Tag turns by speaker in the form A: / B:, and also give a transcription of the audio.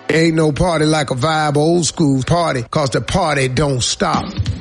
A: Ain't no party like a vibe old school party, cause the party don't stop.